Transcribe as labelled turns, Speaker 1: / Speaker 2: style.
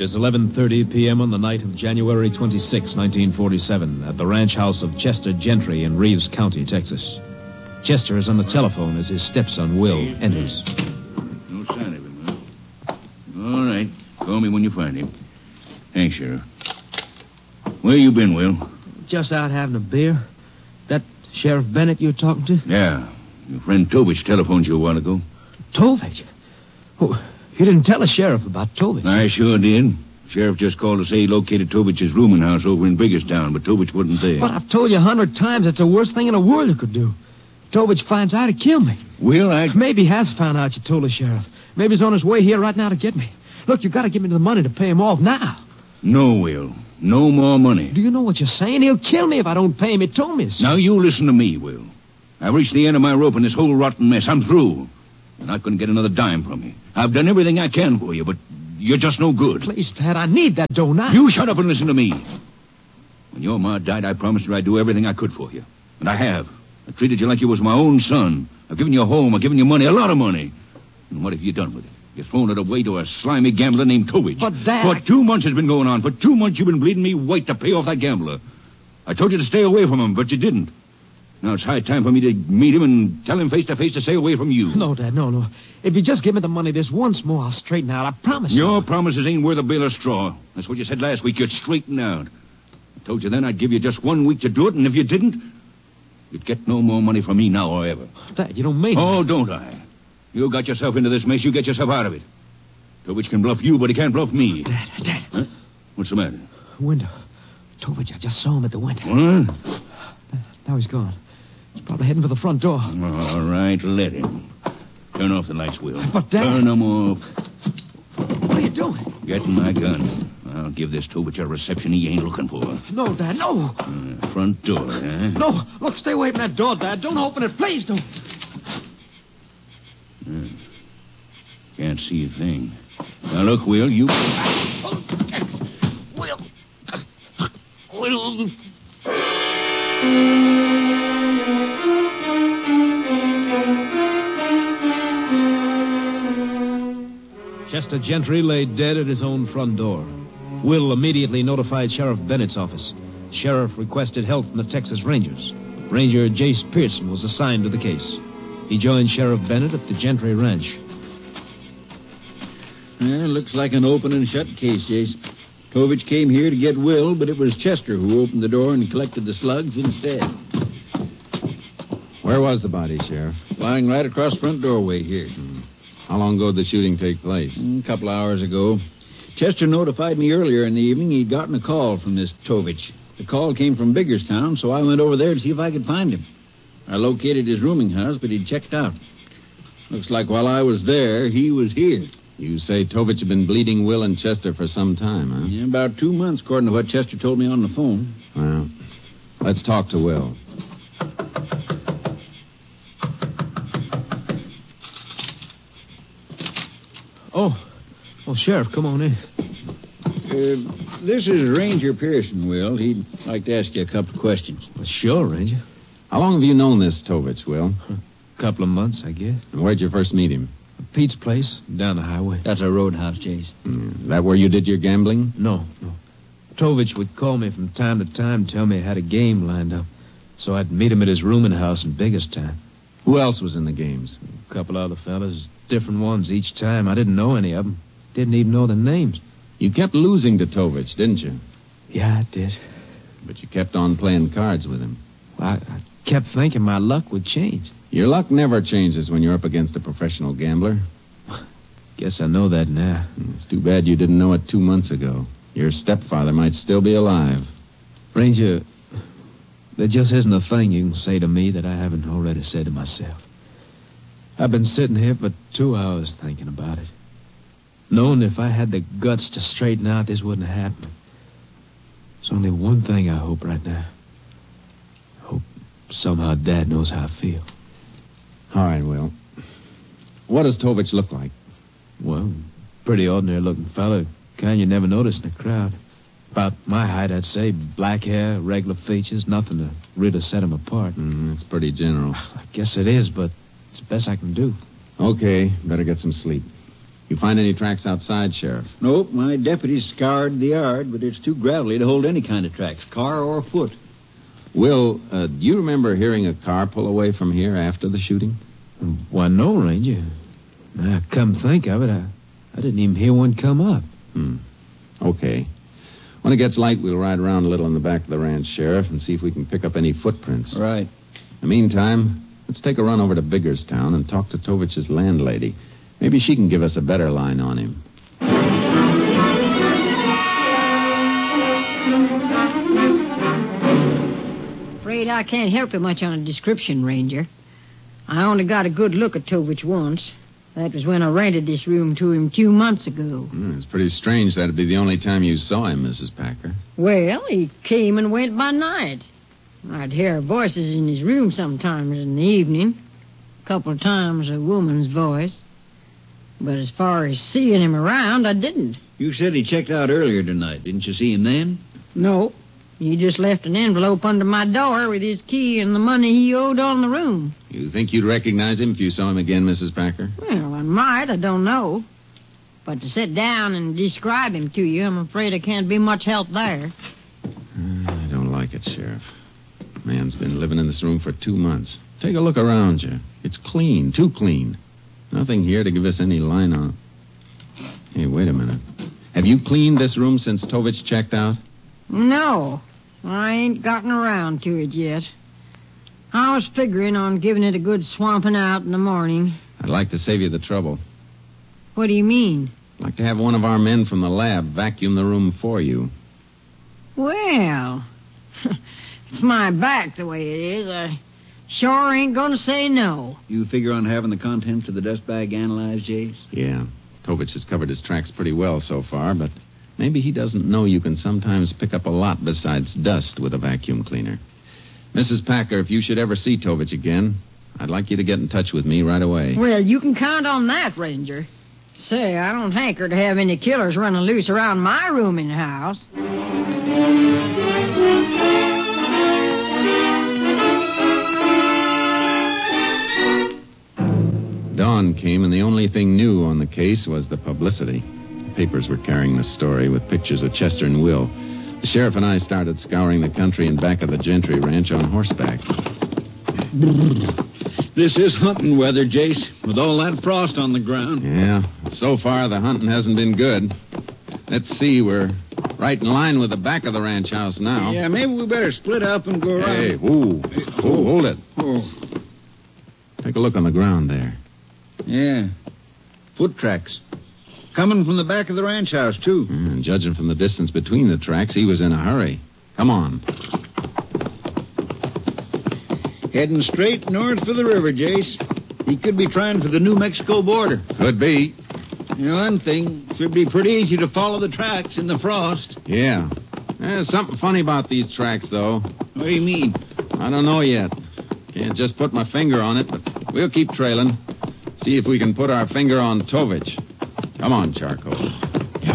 Speaker 1: is 11:30 p.m. on the night of January 26, 1947, at the ranch house of Chester Gentry in Reeves County, Texas. Chester is on the telephone as his stepson, Will, enters.
Speaker 2: No sign of him, huh? All right. Call me when you find him. Thanks, Sheriff. Where you been, Will?
Speaker 3: Just out having a beer. That Sheriff Bennett you were talking to?
Speaker 2: Yeah. Your friend Tovich telephoned you a while ago.
Speaker 3: Tovich? Oh, you didn't tell the sheriff about Tovich.
Speaker 2: I sure did. Sheriff just called to say he located Tovich's rooming house over in Biggerstown, but Tovich wasn't there.
Speaker 3: But I've told you 100 times it's the worst thing in the world you could do. Tovich finds out, he'd kill me.
Speaker 2: Will,
Speaker 3: Maybe he has found out you told the sheriff. Maybe he's on his way here right now to get me. Look, you got to give me the money to pay him off now.
Speaker 2: No, Will. No more money.
Speaker 3: Do you know what you're saying? He'll kill me if I don't pay him. He told me so.
Speaker 2: Now, you listen to me, Will. I've reached the end of my rope in this whole rotten mess. I'm through. You're not going to get another dime from me. I've done everything I can for you, but you're just no good.
Speaker 3: Please, Dad, I need that dough now.
Speaker 2: You shut up and listen to me. When your ma died, I promised her I'd do everything I could for you. And I have. I treated you like you was my own son. I've given you a home. I've given you money, a lot of money. And what have you done with it? You've thrown it away to a slimy gambler named Tovich.
Speaker 3: But, Dad...
Speaker 2: For 2 months it's been going on. For 2 months you've been bleeding me white to pay off that gambler. I told you to stay away from him, but you didn't. Now it's high time for me to meet him and tell him face to face to stay away from you.
Speaker 3: No, Dad, no. If you just give me the money this once more, I'll straighten out. I promise you.
Speaker 2: Your promises ain't worth a bale of straw. That's what you said last week. You'd straighten out. I told you then I'd give you just 1 week to do it, and if you didn't, you'd get no more money from me now or ever.
Speaker 3: Dad, you don't mean it.
Speaker 2: Oh, don't I? You got yourself into this mess. You get yourself out of it. Tovich can bluff you, but he can't bluff me.
Speaker 3: Dad.
Speaker 2: Huh? What's the matter?
Speaker 3: Window. Tovich, I just saw him at the window.
Speaker 2: What?
Speaker 3: Now he's gone. He's probably heading for the front door.
Speaker 2: All right, let him. Turn off the lights, Will.
Speaker 3: But, Dad...
Speaker 2: Turn them off.
Speaker 3: What are you doing?
Speaker 2: Getting my gun. I'll give this Tovich a reception he ain't looking for.
Speaker 3: No, Dad, no.
Speaker 2: Front door, huh?
Speaker 3: No, look, stay away from that door, Dad. Don't open it, please don't.
Speaker 2: Can't see a thing. Now, look, Will, you... Will...
Speaker 1: Chester Gentry lay dead at his own front door. Will immediately notified Sheriff Bennett's office. The sheriff requested help from the Texas Rangers. Ranger Jace Pearson was assigned to the case. He joined Sheriff Bennett at the Gentry Ranch.
Speaker 4: Looks like an open and shut case, Jace. Tovich came here to get Will, but it was Chester who opened the door and collected the slugs instead.
Speaker 5: Where was the body, Sheriff?
Speaker 4: Lying right across front doorway here.
Speaker 5: How long ago did the shooting take place?
Speaker 4: A couple hours ago. Chester notified me earlier in the evening he'd gotten a call from this Tovich. The call came from Biggerstown, so I went over there to see if I could find him. I located his rooming house, but he'd checked out. Looks like while I was there, he was here.
Speaker 5: You say Tovich had been bleeding Will and Chester for some time, huh?
Speaker 4: Yeah, about 2 months, according to what Chester told me on the phone.
Speaker 5: Well, let's talk to Will.
Speaker 3: Oh, Sheriff, come on in.
Speaker 4: This is Ranger Pearson, Will. He'd like to ask you a couple of questions.
Speaker 3: Well, sure, Ranger.
Speaker 5: How long have you known this Tovich, Will?
Speaker 3: A couple of months, I guess.
Speaker 5: And where'd you first meet him?
Speaker 3: Pete's place, down the highway.
Speaker 4: That's a roadhouse, Jace.
Speaker 5: That where you did your gambling?
Speaker 3: No. Tovich would call me from time to time, tell me he had a game lined up. So I'd meet him at his rooming house in Biggerstown.
Speaker 5: Who else was in the games?
Speaker 3: A couple other fellas, different ones each time. I didn't know any of them. Didn't even know their names.
Speaker 5: You kept losing to Tovich, didn't you?
Speaker 3: Yeah, I did.
Speaker 5: But you kept on playing cards with him.
Speaker 3: Well, I kept thinking my luck would change.
Speaker 5: Your luck never changes when you're up against a professional gambler.
Speaker 3: Guess I know that now.
Speaker 5: It's too bad you didn't know it 2 months ago. Your stepfather might still be alive.
Speaker 3: Ranger, there just isn't a thing you can say to me that I haven't already said to myself. I've been sitting here for 2 hours thinking about it. Knowing if I had the guts to straighten out, this wouldn't happen. There's only one thing I hope right now. I hope somehow Dad knows how I feel.
Speaker 5: All right, Will. What does Tovich look like?
Speaker 3: Well, pretty ordinary-looking fella. Kind you never notice in a crowd. About my height, I'd say. Black hair, regular features, nothing to really set him apart.
Speaker 5: That's pretty general.
Speaker 3: I guess it is, but it's the best I can do.
Speaker 5: Okay, better get some sleep. You find any tracks outside, Sheriff?
Speaker 4: Nope, my deputies scoured the yard, but it's too gravelly to hold any kind of tracks, car or foot.
Speaker 5: Will, do you remember hearing a car pull away from here after the shooting?
Speaker 3: Why, no, Ranger. Now, come think of it, I didn't even hear one come up.
Speaker 5: Okay. When it gets light, we'll ride around a little in the back of the ranch, Sheriff, and see if we can pick up any footprints.
Speaker 4: Right.
Speaker 5: In the meantime, let's take a run over to Biggerstown and talk to Tovich's landlady. Maybe she can give us a better line on him.
Speaker 6: Afraid I can't help you much on a description, Ranger. I only got a good look at Tovich once. That was when I rented this room to him 2 months ago.
Speaker 5: It's pretty strange that'd be the only time you saw him, Mrs. Packer.
Speaker 6: Well, he came and went by night. I'd hear voices in his room sometimes in the evening. A couple of times a woman's voice. But as far as seeing him around, I didn't.
Speaker 4: You said he checked out earlier tonight. Didn't you see him then?
Speaker 6: No. He just left an envelope under my door with his key and the money he owed on the room.
Speaker 5: You think you'd recognize him if you saw him again, Mrs. Packer?
Speaker 6: Well, I might. I don't know. But to sit down and describe him to you, I'm afraid I can't be much help there.
Speaker 5: I don't like it, Sheriff. Man's been living in this room for 2 months. Take a look around you. It's clean, too clean. Nothing here to give us any line on. Hey, wait a minute. Have you cleaned this room since Tovich checked out?
Speaker 6: No. I ain't gotten around to it yet. I was figuring on giving it a good swamping out in the morning.
Speaker 5: I'd like to save you the trouble.
Speaker 6: What do you mean?
Speaker 5: I'd like to have one of our men from the lab vacuum the room for you.
Speaker 6: Well, it's my back the way it is. I sure ain't gonna say no.
Speaker 4: You figure on having the contents of the dust bag analyzed, Jace?
Speaker 5: Yeah. Tovich has covered his tracks pretty well so far, but maybe he doesn't know you can sometimes pick up a lot besides dust with a vacuum cleaner. Mrs. Packer, if you should ever see Tovich again, I'd like you to get in touch with me right away.
Speaker 6: Well, you can count on that, Ranger. Say, I don't hanker to have any killers running loose around my rooming house.
Speaker 5: Dawn came, and the only thing new on the case was the publicity. The papers were carrying the story with pictures of Chester and Will. The sheriff and I started scouring the country in back of the Gentry Ranch on horseback.
Speaker 4: This is hunting weather, Jace, with all that frost on the ground.
Speaker 5: Yeah, so far the hunting hasn't been good. Let's see, we're right in line with the back of the ranch house now.
Speaker 4: Yeah, maybe we better split up and go around.
Speaker 5: Hey, hold it.
Speaker 4: Oh.
Speaker 5: Take a look on the ground there.
Speaker 4: Yeah, foot tracks. Coming from the back of the ranch house, too.
Speaker 5: And judging from the distance between the tracks, he was in a hurry. Come on.
Speaker 4: Heading straight north for the river, Jace. He could be trying for the New Mexico border.
Speaker 5: Could be.
Speaker 4: You know, one thing, it should be pretty easy to follow the tracks in the frost.
Speaker 5: Yeah. There's something funny about these tracks, though.
Speaker 4: What do you mean?
Speaker 5: I don't know yet. Can't just put my finger on it, but we'll keep trailing. See if we can put our finger on Tovich. Come on, Charcoal.